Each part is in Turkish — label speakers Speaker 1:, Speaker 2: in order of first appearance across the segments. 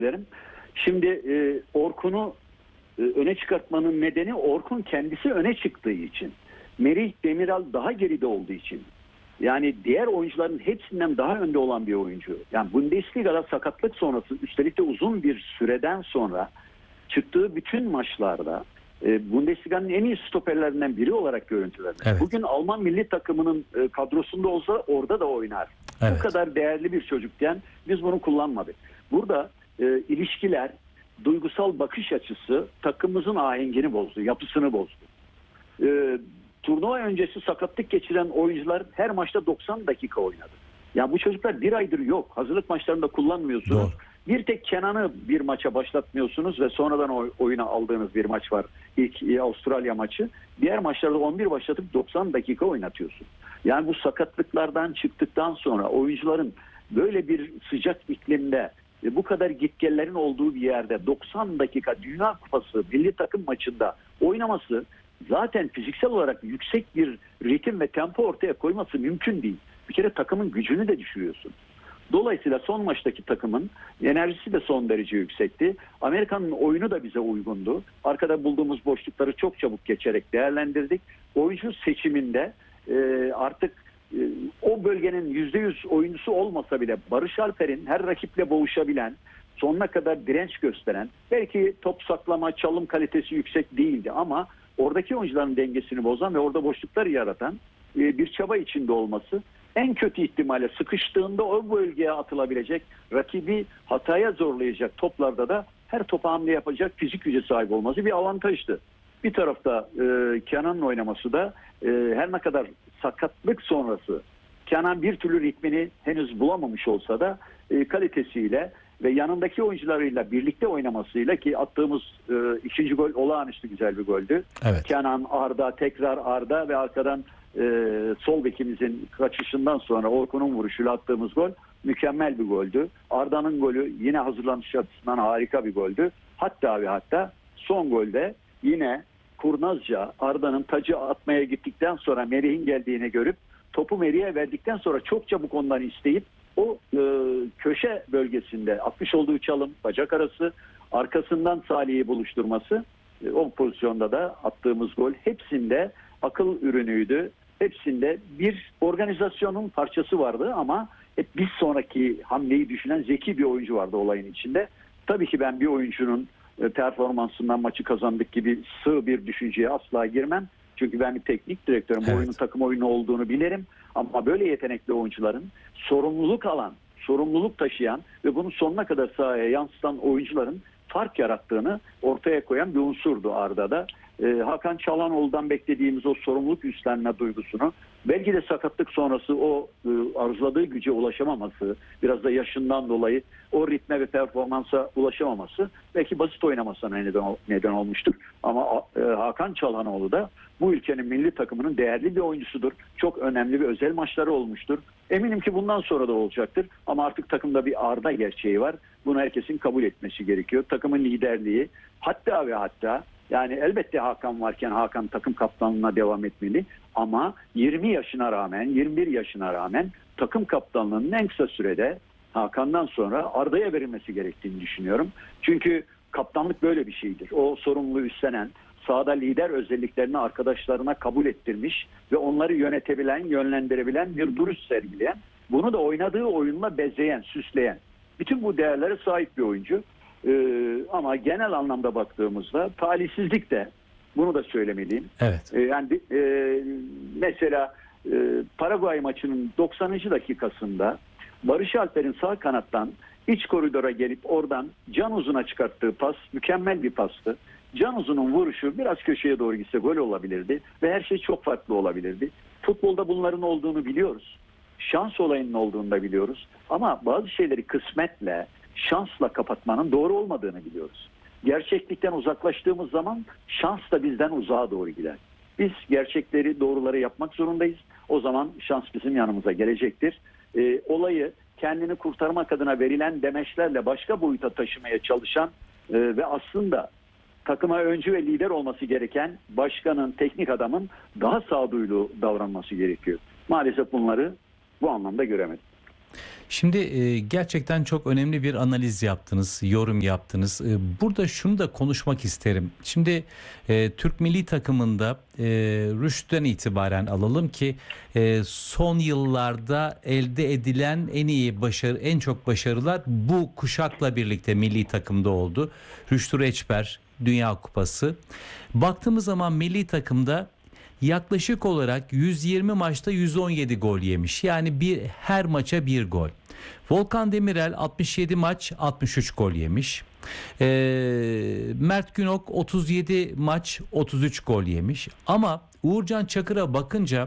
Speaker 1: ederim. Şimdi Orkun'u öne çıkartmanın nedeni Orkun kendisi öne çıktığı için. Merih Demiral daha geride olduğu için. Yani diğer oyuncuların hepsinden daha önde olan bir oyuncu. Yani Bundesliga'da sakatlık sonrası, üstelik de uzun bir süreden sonra çıktığı bütün maçlarda Bundesliga'nın en iyi stoperlerinden biri olarak görüntülenir.
Speaker 2: Evet.
Speaker 1: Bugün Alman milli takımının kadrosunda olsa orada da oynar.
Speaker 2: Evet.
Speaker 1: Bu kadar değerli bir çocukken biz bunu kullanmadık. Burada ilişkiler, duygusal bakış açısı takımımızın ahengini bozdu, yapısını bozdu. Turnuva öncesi sakatlık geçiren oyuncular her maçta 90 dakika oynadı. Ya bu çocuklar bir aydır yok. Hazırlık maçlarında kullanmıyorsunuz.
Speaker 2: Doğru.
Speaker 1: Bir tek Kenan'ı bir maça başlatmıyorsunuz ve sonradan oyuna aldığınız bir maç var. İlk Avustralya maçı. Diğer maçlarda 11 başlatıp 90 dakika oynatıyorsun. Yani bu sakatlıklardan çıktıktan sonra oyuncuların böyle bir sıcak iklimde bu kadar gitgellerin olduğu bir yerde 90 dakika Dünya Kupası milli takım maçında oynaması zaten fiziksel olarak yüksek bir ritim ve tempo ortaya koyması mümkün değil. Bir kere takımın gücünü de düşürüyorsun. Dolayısıyla son maçtaki takımın enerjisi de son derece yüksekti. Amerika'nın oyunu da bize uygundu. Arkada bulduğumuz boşlukları çok çabuk geçerek değerlendirdik. Oyuncu seçiminde artık o bölgenin %100 oyuncusu olmasa bile Barış Alper'in her rakiple boğuşabilen, sonuna kadar direnç gösteren, belki top saklama, çalım kalitesi yüksek değildi ama oradaki oyuncuların dengesini bozan ve orada boşluklar yaratan bir çaba içinde olması, en kötü ihtimalle sıkıştığında o bölgeye atılabilecek, rakibi hataya zorlayacak toplarda da her topa hamle yapacak fizik güce sahip olması bir avantajdı. Bir tarafta Kenan'ın oynaması da her ne kadar sakatlık sonrası Kenan bir türlü ritmini henüz bulamamış olsa da kalitesiyle ve yanındaki oyuncularıyla birlikte oynamasıyla, ki attığımız ikinci gol olağanüstü güzel bir goldü.
Speaker 2: Evet.
Speaker 1: Kenan, Arda, tekrar Arda ve arkadan sol bekimizin kaçışından sonra Orkun'un vuruşuyla attığımız gol mükemmel bir goldü. Arda'nın golü yine hazırlanış açısından harika bir goldü. Hatta son golde yine kurnazca Arda'nın tacı atmaya gittikten sonra Merih'in geldiğini görüp topu Merih'e verdikten sonra çok çabuk ondan isteyip o köşe bölgesinde atmış olduğu çalım, bacak arası, arkasından Salih'i buluşturması, o pozisyonda da attığımız gol hepsinde akıl ürünüydü. Hepsinde bir organizasyonun parçası vardı ama hep bir sonraki hamleyi düşünen zeki bir oyuncu vardı olayın içinde. Tabii ki ben bir oyuncunun performansından maçı kazandık gibi sığ bir düşünceye asla girmem. Çünkü ben bir teknik direktörüm. Bu oyunun takım oyunu olduğunu bilirim. Ama böyle yetenekli oyuncuların sorumluluk alan, sorumluluk taşıyan ve bunu sonuna kadar sahaya yansıtan oyuncuların fark yarattığını ortaya koyan bir unsurdu Arda'da. Hakan Çalhanoğlu'dan beklediğimiz o sorumluluk üstlenme duygusunu, belki de sakatlık sonrası o arzuladığı güce ulaşamaması, biraz da yaşından dolayı o ritme ve performansa ulaşamaması belki basit oynamasına neden olmuştur. Ama Hakan Çalhanoğlu da bu ülkenin milli takımının değerli bir oyuncusudur. Çok önemli ve özel maçları olmuştur. Eminim ki bundan sonra da olacaktır. Ama artık takımda bir Arda gerçeği var. Bunu herkesin kabul etmesi gerekiyor. Takımın liderliği, hatta yani elbette Hakan varken Hakan takım kaptanlığına devam etmeli. Ama 20 yaşına rağmen, 21 yaşına rağmen takım kaptanlığının en kısa sürede Hakan'dan sonra Arda'ya verilmesi gerektiğini düşünüyorum. Çünkü kaptanlık böyle bir şeydir. O sorumluluğu üstlenen, sahada lider özelliklerini arkadaşlarına kabul ettirmiş ve onları yönetebilen, yönlendirebilen bir duruş sergileyen, bunu da oynadığı oyunla bezeyen, süsleyen, bütün bu değerlere sahip bir oyuncu. Ama genel anlamda baktığımızda talihsizlik de, bunu da söylemeliyim.
Speaker 2: Evet.
Speaker 1: Mesela Paraguay maçının 90. dakikasında Barış Alper'in sağ kanattan iç koridora gelip oradan Can Uzun'a çıkarttığı pas mükemmel bir pastı. Can Uzun'un vuruşu biraz köşeye doğru gitse gol olabilirdi ve her şey çok farklı olabilirdi. Futbolda bunların olduğunu biliyoruz. Şans olayının olduğunu da biliyoruz. Ama bazı şeyleri kısmetle, şansla kapatmanın doğru olmadığını biliyoruz. Gerçeklikten uzaklaştığımız zaman şans da bizden uzağa doğru gider. Biz gerçekleri, doğruları yapmak zorundayız. O zaman şans bizim yanımıza gelecektir. Olayı kendini kurtarmak adına verilen demeçlerle başka boyuta taşımaya çalışan ve aslında takıma öncü ve lider olması gereken başkanın, teknik adamın daha sağduyulu davranması gerekiyor. Maalesef bunları bu anlamda göremedim.
Speaker 2: Şimdi gerçekten çok önemli bir analiz yaptınız, yorum yaptınız. Burada şunu da konuşmak isterim. Şimdi Türk milli takımında Rüştü'den itibaren alalım ki son yıllarda elde edilen en iyi başarı, en çok başarılar bu kuşakla birlikte milli takımda oldu. Rüştü Reçber, Dünya Kupası. Baktığımız zaman milli takımda yaklaşık olarak 120 maçta 117 gol yemiş. Yani her maça bir gol. Volkan Demirel 67 maç 63 gol yemiş. Mert Günok 37 maç 33 gol yemiş. Ama Uğurcan Çakır'a bakınca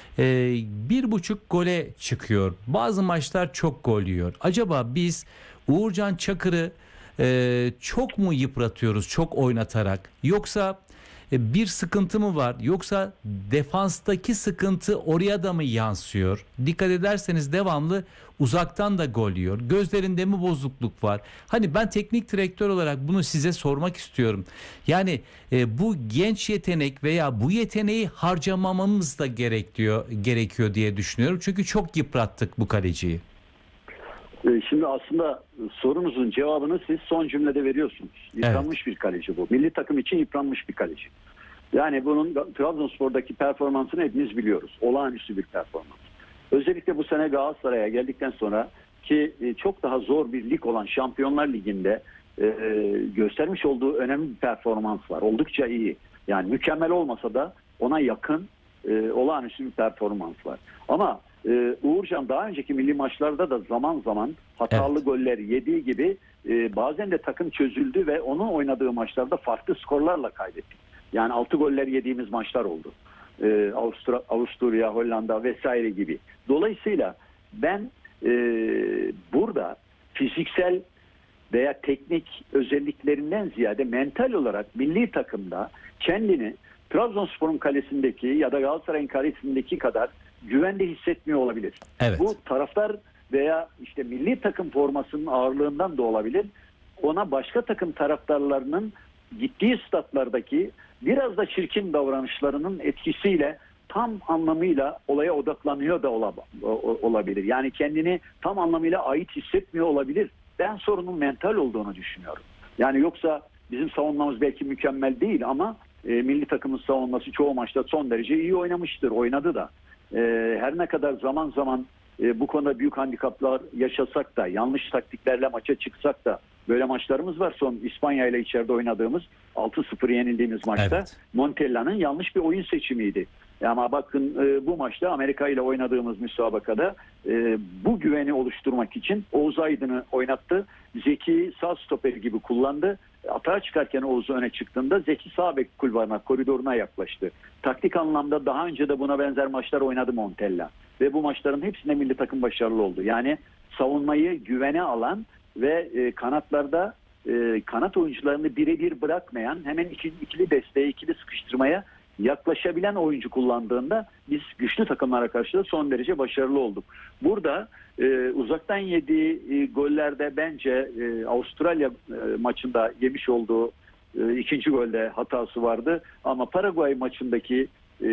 Speaker 2: 1,5 gole çıkıyor. Bazı maçlar çok gol yiyor. Acaba biz Uğurcan Çakır'ı çok mu yıpratıyoruz, çok oynatarak, yoksa bir sıkıntı mı var, yoksa defanstaki sıkıntı oraya da mı yansıyor? Dikkat ederseniz devamlı uzaktan da gol yiyor. Gözlerinde mi bozukluk var? Hani ben teknik direktör olarak bunu size sormak istiyorum. Yani bu genç yetenek veya bu yeteneği harcamamamız da gerekiyor diye düşünüyorum. Çünkü çok yıprattık bu kaleciyi.
Speaker 1: Şimdi aslında sorunuzun cevabını siz son cümlede veriyorsunuz. Yıpranmış bir kaleci bu. Milli takım için yıpranmış bir kaleci. Yani bunun Trabzonspor'daki performansını hepimiz biliyoruz. Olağanüstü bir performans. Özellikle bu sene Galatasaray'a geldikten sonra ki çok daha zor bir lig olan Şampiyonlar Ligi'nde göstermiş olduğu önemli bir performans var. Oldukça iyi. Yani mükemmel olmasa da ona yakın olağanüstü bir performans var. Ama Uğurcan daha önceki milli maçlarda da zaman zaman hatalı goller yediği gibi bazen de takım çözüldü ve onun oynadığı maçlarda farklı skorlarla kaybettik. Yani 6 goller yediğimiz maçlar oldu. Avusturya, Hollanda vesaire gibi. Dolayısıyla ben burada fiziksel veya teknik özelliklerinden ziyade mental olarak milli takımda kendini Trabzonspor'un kalesindeki ya da Galatasaray'ın kalesindeki kadar güvende hissetmiyor olabilir.
Speaker 2: Evet.
Speaker 1: Bu taraftar veya işte milli takım formasının ağırlığından da olabilir. Ona başka takım taraftarlarının gittiği statlardaki biraz da çirkin davranışlarının etkisiyle tam anlamıyla olaya odaklanıyor da olabilir. Yani kendini tam anlamıyla ait hissetmiyor olabilir. Ben sorunun mental olduğunu düşünüyorum. Yani yoksa bizim savunmamız belki mükemmel değil ama milli takımın savunması çoğu maçta son derece iyi oynamıştır. Oynadı da. Her ne kadar zaman zaman bu konuda büyük handikaplar yaşasak da, yanlış taktiklerle maça çıksak da böyle maçlarımız var. Son İspanya ile içeride oynadığımız 6-0 yenildiğimiz maçta Montella'nın yanlış bir oyun seçimiydi. Ama bakın bu maçta Amerika ile oynadığımız müsabakada bu güveni oluşturmak için Oğuz Aydın'ı oynattı. Zeki sağ stoper gibi kullandı. Atağa çıkarken Oğuz'u öne çıktığında Zeki sağ bek kulvarına, koridoruna yaklaştı. Taktik anlamda daha önce de buna benzer maçlar oynadı Montella. Ve bu maçların hepsinde milli takım başarılı oldu. Yani savunmayı güvene alan ve kanatlarda kanat oyuncularını birebir bırakmayan, hemen ikili desteğe, ikili sıkıştırmaya yaklaşabilen oyuncu kullandığında biz güçlü takımlara karşı da son derece başarılı olduk. Burada uzaktan yediği gollerde bence Avustralya maçında yemiş olduğu ikinci golde hatası vardı. Ama Paraguay maçındaki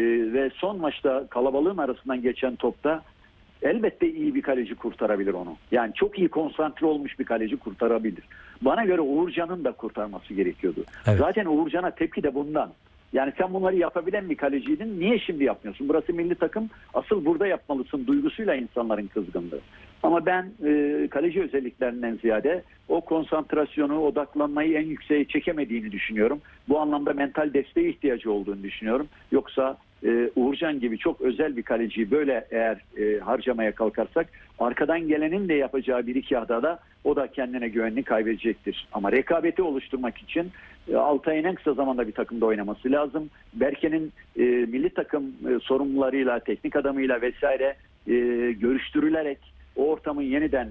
Speaker 1: ve son maçta kalabalığın arasından geçen topta elbette iyi bir kaleci kurtarabilir onu. Yani çok iyi konsantre olmuş bir kaleci kurtarabilir. Bana göre Uğurcan'ın da kurtarması gerekiyordu. Evet. Zaten Uğurcan'a tepki de bundan. Yani sen bunları yapabilen bir kaleciydin. Niye şimdi yapmıyorsun? Burası milli takım. Asıl burada yapmalısın duygusuyla insanların kızgınlığı. Ama ben kaleci özelliklerinden ziyade o konsantrasyonu, odaklanmayı en yükseğe çekemediğini düşünüyorum. Bu anlamda mental desteğe ihtiyacı olduğunu düşünüyorum. Yoksa Uğurcan gibi çok özel bir kaleciyi böyle eğer harcamaya kalkarsak arkadan gelenin de yapacağı bir iki hatada o da kendine güvenini kaybedecektir. Ama rekabeti oluşturmak için Altay'ın en kısa zamanda bir takımda oynaması lazım. Berke'nin milli takım sorumlularıyla, teknik adamıyla vesaire görüştürülerek o ortamın yeniden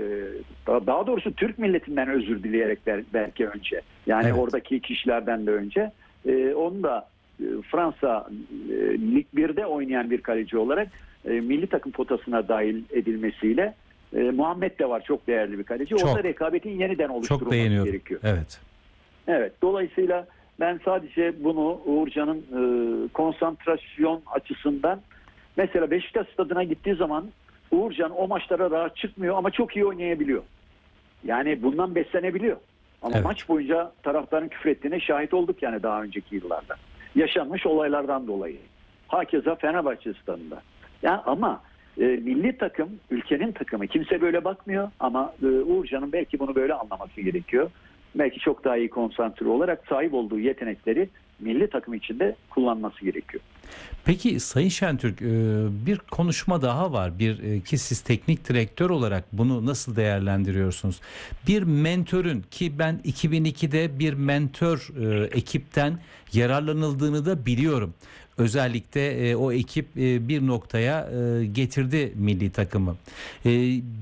Speaker 1: daha doğrusu Türk milletinden özür dileyerek belki önce. Yani oradaki kişilerden de önce onu da Fransa Lig 1'de oynayan bir kaleci olarak milli takım potasına dahil edilmesiyle Muhammed de var, çok değerli bir kaleci. Orada rekabetin yeniden oluşturulması gerekiyor.
Speaker 2: Evet.
Speaker 1: Evet. Dolayısıyla ben sadece bunu Uğurcan'ın konsantrasyon açısından mesela Beşiktaş stadına gittiği zaman Uğurcan o maçlara rahat çıkmıyor ama çok iyi oynayabiliyor. Yani bundan beslenebiliyor. Ama
Speaker 2: Evet.
Speaker 1: maç boyunca taraftarın küfrettiğine şahit olduk yani daha önceki yıllarda. Yaşanmış olaylardan dolayı. Hakeza Fenerbahçe stadında. Yani ama milli takım, ülkenin takımı. Kimse böyle bakmıyor ama Uğurcan'ın belki bunu böyle anlaması gerekiyor. Belki çok daha iyi konsantre olarak sahip olduğu yetenekleri milli takım içinde kullanması gerekiyor.
Speaker 2: Peki Sayın Şentürk, bir konuşma daha var. Ki siz teknik direktör olarak bunu nasıl değerlendiriyorsunuz? Bir mentörün, ki ben 2002'de bir mentor ekipten yararlanıldığını da biliyorum. Özellikle o ekip bir noktaya getirdi milli takımı.